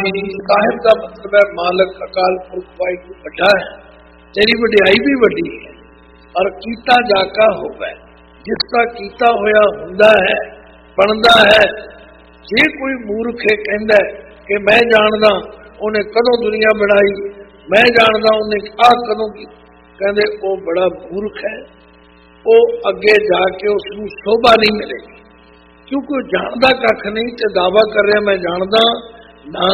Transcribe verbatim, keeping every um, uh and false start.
ਸਾਹਿਬ ਦਾ ਮਤਲਬ ਹੈ ਮਾਲਕ ਅਕਾਲ ਪੁਰਖ ਵਾਹਿਗੁਰੂ ਵੱਡਾ ਹੈ, ਤੇਰੀ ਵਡਿਆਈ ਵੀ ਵੱਡੀ ਹੈ। ਔਰ ਕੀਤਾ ਜਾਕਾ ਹੋਵੇ, ਜਿਸ ਦਾ ਕੀਤਾ ਹੋਇਆ ਹੁੰਦਾ ਹੈ ਬਣਦਾ ਹੈ। ਜੇ ਕੋਈ ਮੂਰਖ ਇਹ ਕਹਿੰਦਾ ਕਿ ਮੈਂ ਜਾਣਦਾ ਉਹਨੇ ਕਦੋਂ ਦੁਨੀਆ ਬਣਾਈ, ਮੈਂ ਜਾਣਦਾ ਉਹਨੇ ਆਹ ਕਦੋਂ ਕੀ, ਕਹਿੰਦੇ ਉਹ ਬੜਾ ਮੂਰਖ ਹੈ। ਉਹ ਅੱਗੇ ਜਾ ਕੇ ਉਸ ਨੂੰ ਸ਼ੋਭਾ ਨਹੀਂ ਮਿਲੇਗੀ, ਕਿਉਂਕਿ ਉਹ ਜਾਣਦਾ ਕੱਖ ਨਹੀਂ ਤੇ ਦਾਵਾ ਕਰ ਰਿਹਾ ਮੈਂ ਜਾਣਦਾ, ਨਾ